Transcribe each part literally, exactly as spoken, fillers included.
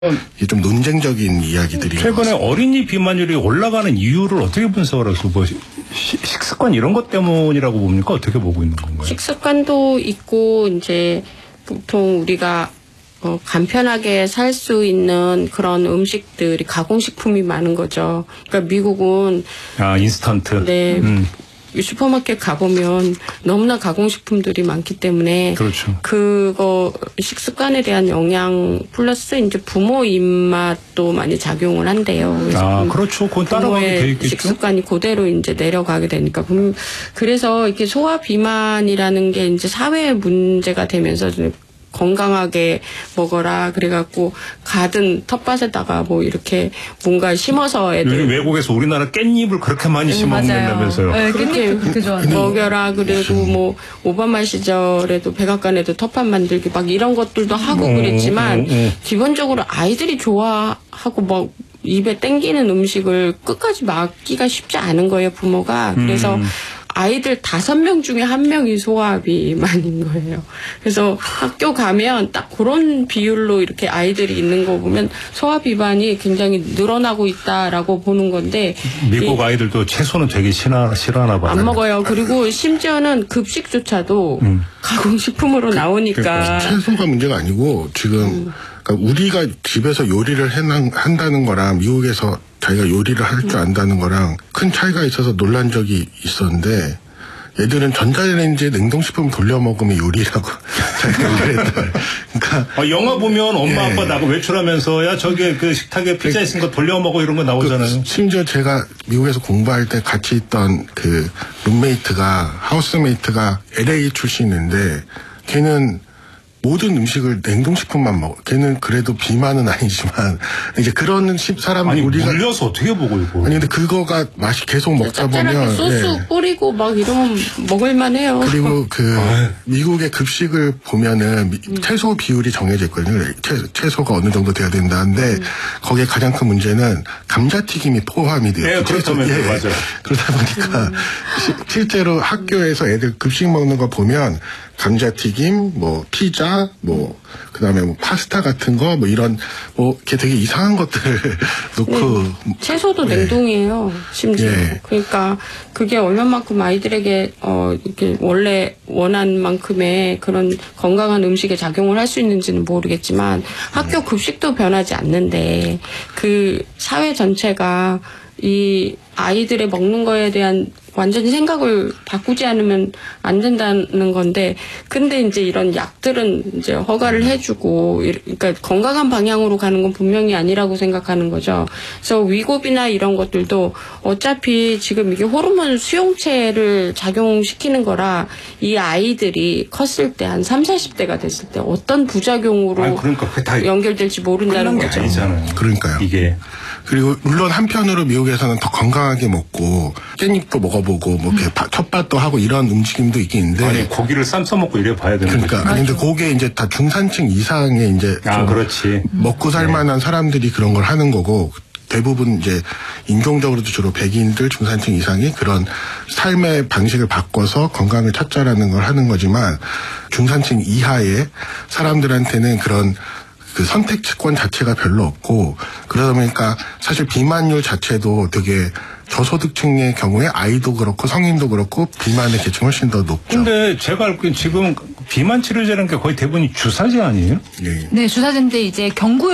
이게 좀 논쟁적인 이야기들이 최근에 어린이 비만율이 올라가는 이유를 어떻게 분석을 하세요? 뭐 시, 식습관 이런 것 때문이라고 봅니까? 어떻게 보고 있는 건가요? 식습관도 있고 이제 보통 우리가 어, 간편하게 살 수 있는 그런 음식들이 가공식품이 많은 거죠. 그러니까 미국은 아 인스턴트. 네. 음. 슈퍼마켓 가보면 너무나 가공식품들이 많기 때문에 그렇죠. 그거 식습관에 대한 영향 플러스 이제 부모 입맛도 많이 작용을 한대요. 아 그렇죠. 그건 따라가게 돼 있겠죠. 식습관이 그대로 이제 내려가게 되니까 그래서 이렇게 소화 비만이라는 게 이제 사회의 문제가 되면서 건강하게 먹어라 그래갖고 가든 텃밭에다가 뭐 이렇게 뭔가 심어서 애들 요즘 외국에서 우리나라 깻잎을 그렇게 많이 심어먹는다면서요. 네, 그렇게 그렇게 먹여라 그리고 뭐 오바마 시절에도 백악관에도 텃밭 만들기 막 이런 것들도 하고 음, 그랬지만 음, 음. 기본적으로 아이들이 좋아하고 막 입에 땡기는 음식을 끝까지 막기가 쉽지 않은 거예요 부모가. 그래서 음. 아이들 다섯 명 중에 한 명이 소화비만인 거예요. 그래서 학교 가면 딱 그런 비율로 이렇게 아이들이 있는 거 보면 소화비만이 굉장히 늘어나고 있다라고 보는 건데. 미국 아이들도 채소는 되게 싫어, 싫어하나 봐요. 안 먹어요. 그리고 심지어는 급식조차도 음. 가공식품으로 나오니까. 그러니까 채소가 문제가 아니고 지금 음. 그러니까 우리가 집에서 요리를 해난, 한다는 거랑 미국에서 자기가 요리를 할 줄 안다는 거랑 큰 차이가 있어서 놀란 적이 있었는데 얘들은 전자레인지에 냉동식품 돌려 먹으면 요리라고 자기가 그랬다. 그러니까 아, 영화 보면 엄마 예. 아빠 나고 외출하면서 야 저기 그 식탁에 피자 있은 거 돌려 먹어 이런 거 나오잖아요. 그, 심지어 제가 미국에서 공부할 때 같이 있던 그 룸메이트가 하우스메이트가 엘에이 출신인데 걔는 모든 음식을 냉동식품만 먹어. 걔는 그래도 비만은 아니지만 이제 그런 사람 아니 우리가 물려서 어떻게 먹어 이거? 아니 근데 그거가 맛이 계속 먹다 보면 소스 예. 뿌리고 막 이러면 먹을만해요. 그리고 그 미국의 급식을 보면은 미, 음. 채소 비율이 정해져 있거든요. 채, 채소가 어느 정도 돼야 된다는데 음. 거기에 가장 큰 문제는 감자튀김이 포함이 돼요. 네, 그렇다면 예. 맞아요. 그러다 보니까 음. 시, 실제로 학교에서 애들 급식 먹는 거 보면 감자튀김, 뭐 피자, 뭐 그다음에 뭐 파스타 같은 거, 뭐 이런 뭐 이렇게 되게 이상한 것들을 놓고 네. 채소도 네. 냉동이에요. 심지어. 네. 그러니까 그게 얼마만큼 아이들에게 어 이렇게 원래 원한 만큼의 그런 건강한 음식에 작용을 할 수 있는지는 모르겠지만 학교 급식도 변하지 않는데 그 사회 전체가 이 아이들의 먹는 거에 대한 완전히 생각을 바꾸지 않으면 안 된다는 건데, 근데 이제 이런 약들은 이제 허가를 해주고, 그러니까 건강한 방향으로 가는 건 분명히 아니라고 생각하는 거죠. 그래서 위고비나 이런 것들도 어차피 지금 이게 호르몬 수용체를 작용시키는 거라 이 아이들이 컸을 때 한 삼사십 대가 됐을 때 어떤 부작용으로 아니, 그러니까 다 연결될지 모른다는 거죠. 아니잖아요. 그러니까요. 이게. 그리고 물론 한편으로 미국에서는 더 건강하게 먹고 깻잎도 먹어보고 뭐 이렇게 텃밭도 하고 이런 움직임도 있긴 있는데 아니 고기를 쌈 싸먹고 이래 봐야 되는 거죠. 그러니까 아니 근데 그게 이제 다 중산층 이상의 이제 아 그렇지 먹고 살 만한 네. 사람들이 그런 걸 하는 거고 대부분 이제 인종적으로도 주로 백인들 중산층 이상이 그런 삶의 방식을 바꿔서 건강을 찾자라는 걸 하는 거지만 중산층 이하의 사람들한테는 그런 그 선택권 자체가 별로 없고 그러다 보니까 사실 비만율 자체도 되게 저소득층의 경우에 아이도 그렇고 성인도 그렇고 비만의 계층이 훨씬 더 높죠. 근데 제가 알고 있는 지금 비만 치료제라는 게 거의 대부분이 주사제 아니에요? 네, 네 주사제인데 이제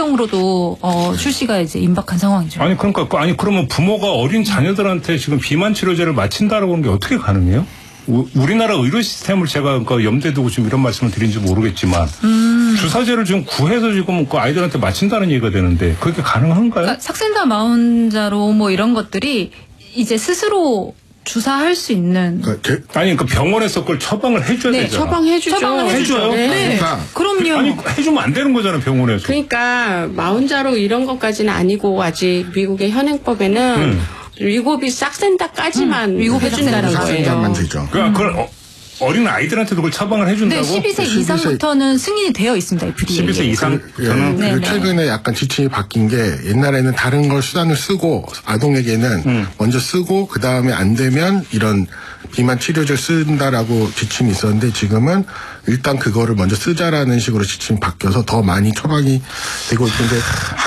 경구용으로도 어, 출시가 이제 임박한 상황이죠. 아니 그러니까 아니 그러면 부모가 어린 자녀들한테 지금 비만 치료제를 맞힌다라고 하는 게 어떻게 가능해요? 우, 우리나라 의료 시스템을 제가 그러니까 염두에 두고 지금 이런 말씀을 드린지 모르겠지만 음. 주사제를 지금 구해서 지금 그 아이들한테 맞힌다는 얘기가 되는데 그게 가능한가요? 그러니까 삭센다 마운자로 뭐 이런 것들이 이제 스스로 주사할 수 있는. 그러니까 제, 아니, 그러니까 병원에서 그걸 처방을 해줘야 네, 되잖아. 처방해주죠. 처방을 해줘요? 네. 네. 그러니까. 그럼요. 아니, 해주면 안 되는 거잖아, 병원에서. 그러니까 마운자로 이런 것까지는 아니고 아직 미국의 현행법에는 음. 위고비 싹센다까지만 음. 위고비 해준다는 거예요. 되죠. 그러니까 그걸 어, 어린 아이들한테도 그걸 처방을 해준다고? 네, 십이 세 십이 세 이상부터는 승인이 되어 있습니다. 에프디에이에. 십이 세 이상 저는 네, 그리고 네. 최근에 약간 지침이 바뀐 게 옛날에는 다른 걸 수단을 쓰고 아동에게는 음. 먼저 쓰고 그 다음에 안 되면 이런 비만 치료제를 쓴다라고 지침이 있었는데 지금은 일단 그거를 먼저 쓰자라는 식으로 지침이 바뀌어서 더 많이 처방이 되고 있는데